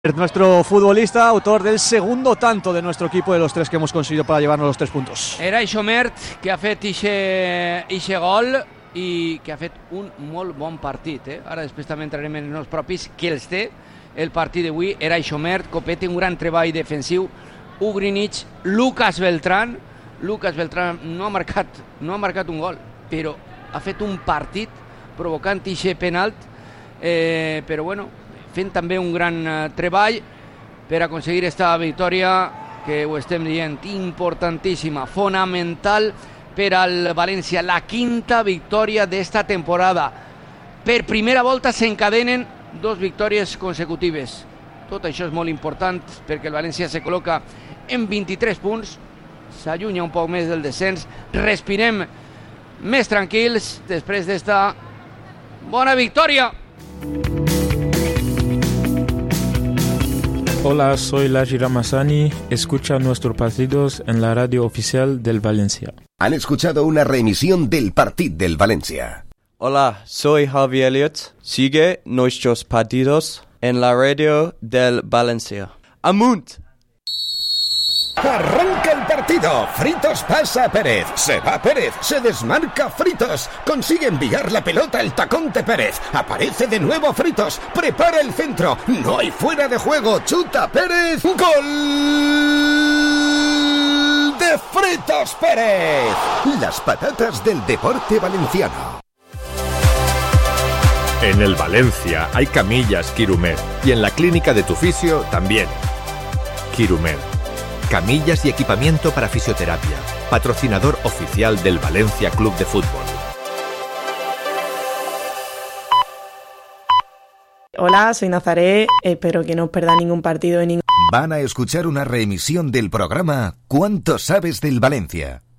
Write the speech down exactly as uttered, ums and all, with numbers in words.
Nuestro futbolista, autor del segundo tanto de nuestro equipo, de los tres que hemos conseguido para llevarnos los tres puntos. Era Ixomert, que ha fet ixe, ixe gol i que ha fet un molt bon partit. Eh? Ara després també entrarem en els propis que els té. El partit d'avui era Ixomert, Copete, un gran treball defensiu, Ugrinic, Lucas Beltrán. Lucas Beltrán no ha marcat, no ha marcat un gol, però ha fet un partit provocant ixe penalt, eh, però bueno, fent també un gran uh, treball per aconseguir esta victòria que ho estem dient, importantíssima, fonamental per al València, la quinta victòria d'esta temporada. Per primera volta s'encadenen dos victòries consecutives. Tot això és molt important perquè el València se col·loca en vint-i-tres punts, s'allunya un poc més del descens, respirem més tranquils després d'esta bona victòria. Hola, soy Laji Ramazani. Escucha nuestros partidos en la radio oficial del Valencia. Han escuchado una reemisión del Partit del Valencia. Hola, soy Javi Elliott. Sigue nuestros partidos en la radio del Valencia. ¡Amunt! Arranca el partido. Fritos pasa a Pérez. Se va Pérez. Se desmarca Fritos. Consigue enviar la pelota al tacón de Pérez. Aparece de nuevo Fritos. Prepara el centro. No hay fuera de juego. Chuta Pérez. ¡Gol de Fritos Pérez! Las patatas del deporte valenciano. En el Valencia hay camillas Quirumed. Y en la clínica de tu fisio también. Quirumed. Camillas y equipamiento para fisioterapia. Patrocinador oficial del Valencia Club de Fútbol. Hola, soy Nazaré. Espero que no os perdáis ningún partido de ningún... Van a escuchar una reemisión del programa ¿Cuánto sabes del Valencia?